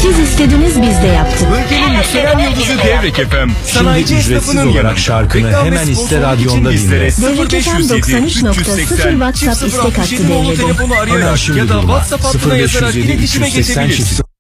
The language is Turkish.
Siz istediniz, biz de yaptık. Ülkenin yükselen yıldızı Devrek FM. Şimdi ücretsiz olarak şarkını hemen iste radyonda dinle. Devrek FM 93.0 WhatsApp istek hattı devrede. Hemen şimdi ya da durma. WhatsApp hattına yazarak 0507 iletişime 380 geçebiliriz.